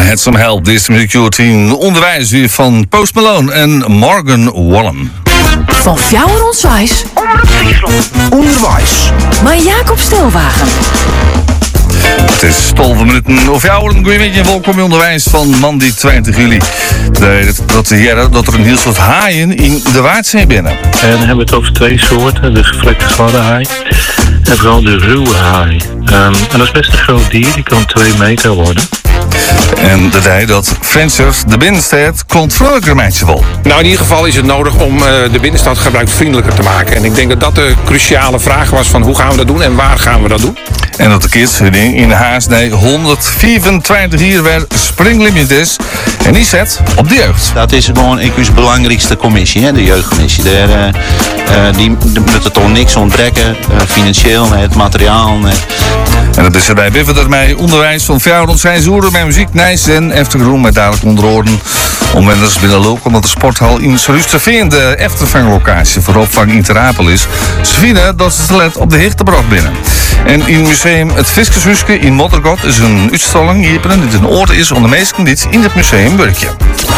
Had Some Help, dit is Muziek 10 onderwijs weer van Post Malone en Morgan Wallen. Van Fjouwer Onswijs. Onderwijs. Maar Jacob Stelwagen. Het is 12 minuten of jouw een goeie beetje welkom in onderwijs van maandag 20 juli. Dat er een heel soort haaien in de Waardzee binnen. En dan hebben we het over twee soorten, de gevlekte gladdehaai en vooral de ruwe haai. En dat is best een groot dier, die kan 2 meter worden. En de tijd dat Francis de binnenstad komt vrolijker meisje wel. Nou, in ieder geval is het nodig om de binnenstad gebruiksvriendelijker te maken. En ik denk dat dat de cruciale vraag was van hoe gaan we dat doen en waar gaan we dat doen. En dat de kids in HSD 124 hier weer springlimit is. En die zet op de jeugd. Dat is gewoon de belangrijkste commissie, hè, de jeugdcommissie. Die moet er toch niks ontbreken, financieel, het materiaal. En dat is erbij Biffen ermee onderwijs van Fjouwer zijn zoeren met muziek, Nijs en Eftergroen met dadelijk onderhoren. Omwenders binnen Look, omdat de sporthal in Rusterveen de eftervanglocatie voor opvang in Ter Apel is. Ze vinden dat ze te let op de Hichtebrug binnen. En in museum Het Fiskershuske in Moddergot is een uitstalling hier dit een oord is onder meesten dit in het museum Burkje.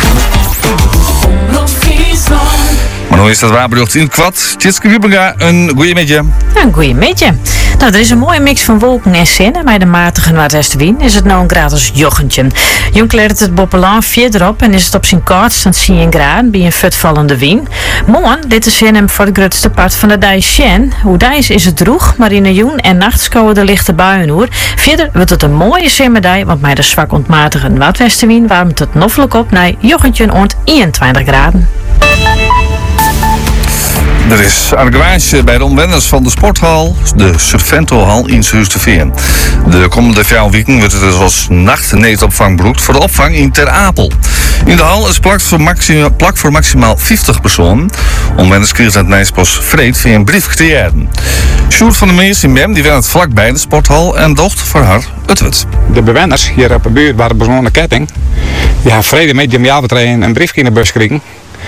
Maar nu is dat waarberucht in het kwad. Tjitske Wiebega, een goeie midje. Ja, een goeie midje. Nou, er is een mooie mix van wolken en zinnen. Bij de matige noordwestenwind is het nou een graad als jochentje. Jong kleurt het Boppelaan 4 erop en is het op zijn kaart dan 10 graden bij een futvallende wind. Morgen, dit is zin voor de grootste part van de dag Sjen. Hoe dijs is het droeg, maar in de joen en nacht komen de lichte buien hoor. Verder wordt het een mooie zimmerdij, want bij de zwak ontmatige noordwestenwind warmt het noffelijk op naar jochentje rond 21 graden. Er is argwage bij de omwoners van de sporthal, de Surventohal in Zusterveen. De komende 4 weken wordt het dus als nachtneetopvang beroept voor de opvang in Ter Apel. In de hal is plak voor maximaal 50 personen. Omwoners krijgen het meest pas vreed via een brief creëren. Sjoerd van der Meers in Bem die werkt vlakbij de sporthal en docht voor haar het wet. De bewoners hier op de buurt waar de bezonnen ketting, die hebben vrede met die betrein een briefje in de bus kregen.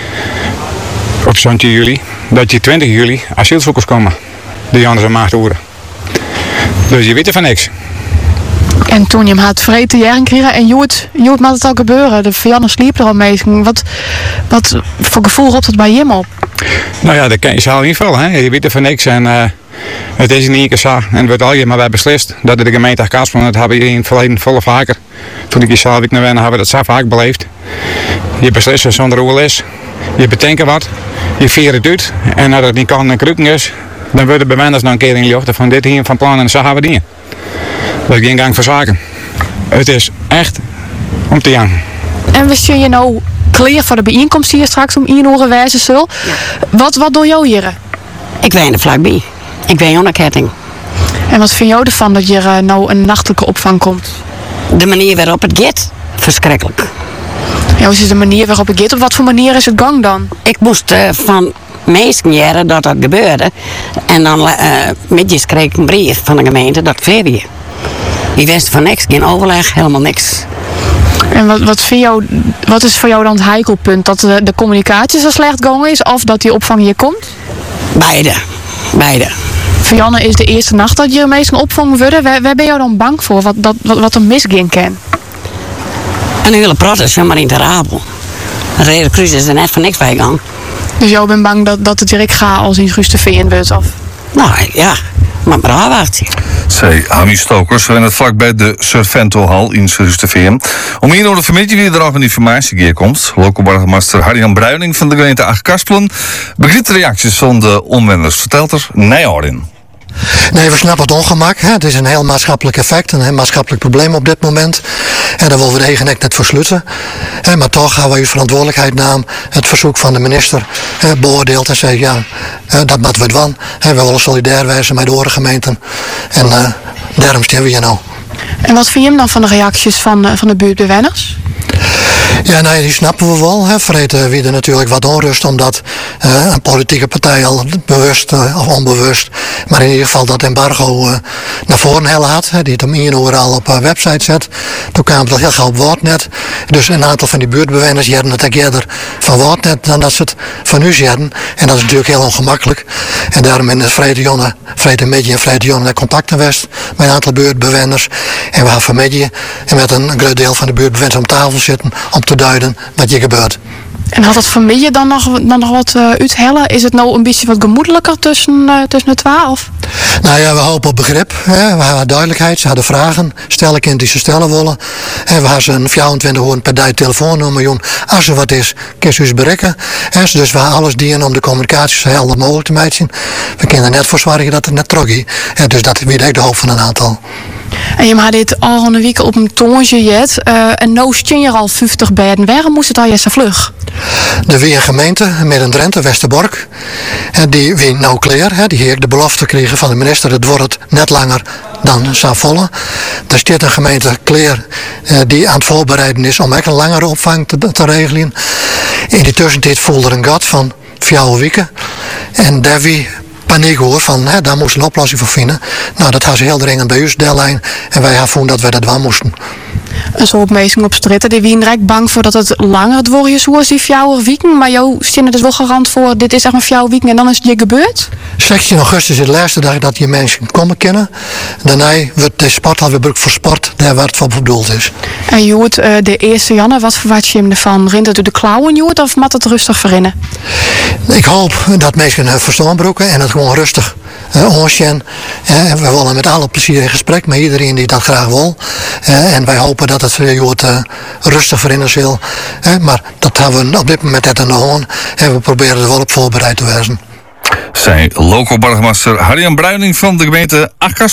Op 20 juli, dat je 20 juli asielzoekers komen. Die Jannes en Maagd horen. Dus je weet er van niks. En toen je hem had vreten jaren kregen en Joet mag het al gebeuren. De Jannes sliep er al mee. Wat voor gevoel roept het bij hem op? Nou ja, dat kan je zelf niet vullen. Hè? Je weet er van niks. En het is in één keer zo. En het wordt al je maar bij beslist. Dat de gemeente Kaspelen, dat hebben we in het verleden volle vaker. Toen ik hier zelf naar ben, hebben we dat zo vaak beleefd. Je beslist zonder roel is. Je bedenkt wat, je veert het uit en als het niet kan en krukken is, dan worden de bewoners nog een keer in de lucht van dit hier van plan en zo gaan we dingen. Dat is geen gang voor zaken. Het is echt om te jangen. En we zien je nou klaar voor de bijeenkomst hier straks om 1 uur wijzen zul. Ja. Wat doe jou hier? Ik woon er vlakbij. Ik woon onder ketting. En wat vind jou ervan dat je nou een nachtelijke opvang komt? De manier waarop het gaat, verschrikkelijk. Ja, hoe is de manier waarop het gaat? Op wat voor manier is het gang dan? Ik moest van meesten jaren dat gebeurde. En dan middags kreeg ik een brief van de gemeente dat verder. Die wist van niks, geen overleg, helemaal niks. En wat is voor jou dan het heikelpunt? Dat de communicatie zo slecht gang is of dat die opvang hier komt? Beide. Voor Janne is de eerste nacht dat je meestal opvangen worden. Waar ben je dan bang voor? Wat een misging kan? Een hele protest, maar in Ter Apel. De Rode Kruis is er net van niks bij gegaan. Dus jij bent bang dat het direct chaos in Rusterveen wordt? Of? Nou ja, maar afwachten. Zei Hamie Stokers in het vlakbij de Surventohal in Rusterveen. Om hier door de familie wie er nog een informatie komt. Lokale burgemeester Harjan Bruining van de gemeente Achtkarspelen begrijpt de reacties van de omwoners. Vertelt er Nijhoorn. Nee, we snappen het ongemak. Hè. Het is een heel maatschappelijk effect, een heel maatschappelijk probleem op dit moment. En daar willen we de eigen nek net voor sluiten. Maar toch gaan wij uw verantwoordelijkheid namen, het verzoek van de minister beoordeeld en zei ja, dat moeten we het van. We willen solidair wijzen met de andere gemeenten. En daarom stemmen we hier nou. En wat vind je hem dan van de reacties van de buurtbewoners? Ja, nee, die snappen we wel. Vreten wie er natuurlijk wat onrust omdat een politieke partij al bewust of onbewust, maar in ieder geval dat embargo naar voren heel had. Die het om 1 uur al op een website zet. Toen kwam het al heel gauw op woord net. Dus een aantal van die buurtbewoners hadden het ook eerder van wat net dan dat ze het van u hadden. En dat is natuurlijk heel ongemakkelijk. En daarom in het Vrede en Jonne contact geweest met een aantal buurtbewoners. En we gaan vanmiddag en met een groot deel van de buurtbewoners om tafel zitten om te duiden wat hier gebeurt. En had dat familie dan nog wat uithellen? Is het nou een beetje wat gemoedelijker tussen de 12? Nou ja, we hopen op begrip. Hè. We hebben duidelijkheid. Ze hadden vragen. Stellen kind die ze stellen willen. En we hebben ze een 24 uur per dag telefoonnummer. Joen. Als er wat is, kun je ze bereiken. Dus we hebben alles dienen om de communicatie zo helder mogelijk te maken. We kunnen er net voor zorgen dat het net terug is. Dus dat is weer de hoop van een aantal. En je had dit al een week op een toontje jet. En nu staan er al 50 bedden. Waarom moest het al zo vlug? De weer gemeente met een Drenthe, Westerbork. Die wie nou klaar. Die heeft de belofte gekregen van de minister. Het wordt net langer dan zou volgen. Er staat een gemeente klaar die aan het voorbereiden is om echt een langere opvang te regelen. In die tussentijd voelde er een gat van 4 weken. En daar wie paniek hoor van daar moest een oplossing voor vinden. Nou, dat had ze heel dringend bij ons deadline. En wij hebben dat wij dat wel moesten. Een soort meesting op stritten. Die waren rijk bang voor dat het langer het worden is zoals die 4 weken. Maar jou stond er dus wel garant voor. Dit is echt maar 4 weken en dan is het je gebeurd. 16 augustus is de laatste dag dat je mensen komen kennen. Daarna wordt de sporthal weer gebruikt voor sport. Daar waar het voor bedoeld is. En Joet, de 1 januari, wat verwacht je hem ervan? Rint het door de klauwen, Joet, of mat het rustig verinnen? Ik hoop dat mensen hun verstand broeken en het gewoon rustig ontstaan. We willen met alle plezier in gesprek met iedereen die dat graag wil. En wij hopen dat het rustig verinnen zal. Maar dat hebben we op dit moment net aan de hand. En we proberen er wel op voorbereid te wezen. Zij loco-burgemeester Harjan Bruining van de gemeente Akkers.